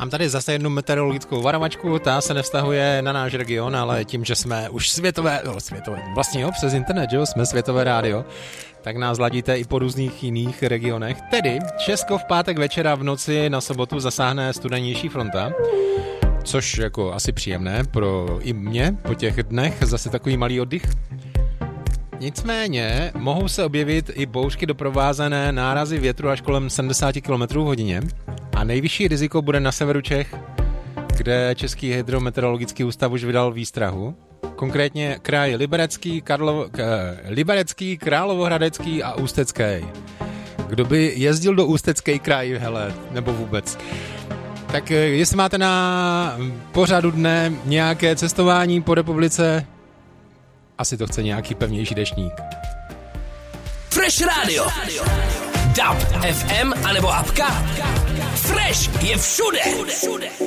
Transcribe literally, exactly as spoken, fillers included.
Mám tady zase jednu meteorologickou varovačku, ta se nevztahuje na náš region, ale tím, že jsme už světové, no, světové, vlastně jo, přes internet, jo, jsme světové rádio, tak nás ladíte i po různých jiných regionech. Tedy Česko v pátek večera v noci na sobotu zasáhne studenější fronta, což jako asi příjemné pro i mě po těch dnech, zase takový malý oddych. Nicméně mohou se objevit i bouřky doprovázené nárazy větru až kolem sedmdesát kilometrů v hodině a nejvyšší riziko bude na severu Čech, kde Český hydrometeorologický ústav už vydal výstrahu. Konkrétně kraj Liberecký, Karlov, k, Liberecký, Královohradecký a Ústecký. Kdo by jezdil do Ústecký kraj, hele, nebo vůbec. Tak jestli máte na pořadu dne nějaké cestování po republice, asi to chce nějaký pevnější deštník. Fresh Radio, D A B F M anebo apka. Fresh je všude.